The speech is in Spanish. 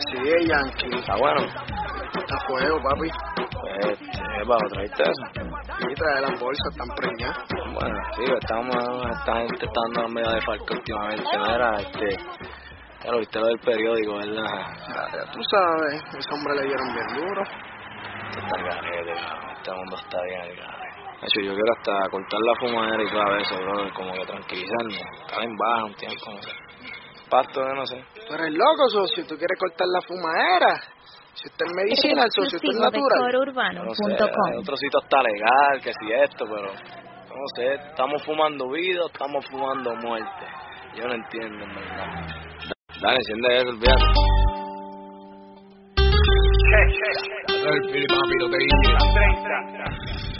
Sí, Yankee. Está bueno. Está fuego, papi. Pues, bajo, ¿traíste eso? Y trae las bolsas, están preñadas. Bueno, sí, esta gente está dando medio de falta últimamente, ¿no? Ya lo viste lo del periódico, ¿verdad? Ya tú sabes, ese hombre le dieron bien duro. Esto está al garete, cabrón. Este mundo está bien al garete. De hecho, yo quiero hasta cortar la fumadera y todo eso, bro, como que tranquilizarme. Estar en baja un tiempo, no sé. Pasto, que no sé. Tú eres loco, socio, tú quieres cortar la fumadera. Si usted es medicinal, socio, esto es natural. No sé, hay otro sitio está legal, que si esto, pero no sé, estamos fumando vida o estamos fumando muerte. Yo no entiendo, en verdad. Dale, enciende eso, olvídate. El papi, no te